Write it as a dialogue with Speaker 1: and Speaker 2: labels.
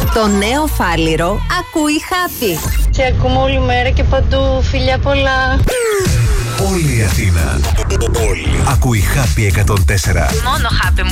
Speaker 1: Το νέο Φάληρο ακούει Happy.
Speaker 2: Και ακούμε όλη μέρα και παντού. Φιλιά πολλά.
Speaker 3: Όλη η Αθήνα ακούει Happy 104.
Speaker 4: Μόνο Happy